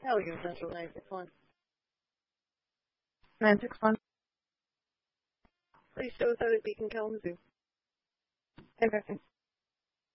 Allegan Central 961. 961. Please show us out at Beacon Kalamazoo. 1050.